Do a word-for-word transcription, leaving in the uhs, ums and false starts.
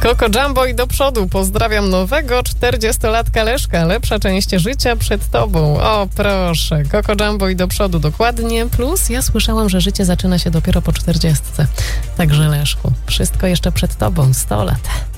Coco Jumbo i do przodu. Pozdrawiam nowego czterdziestolatka Leszka. Lepsza część życia przed tobą. O, proszę. Coco Jumbo i do przodu, dokładnie. Plus ja słyszałam, że życie zaczyna się dopiero po czterdziestce. Także Leszku, wszystko jeszcze przed tobą. sto lat.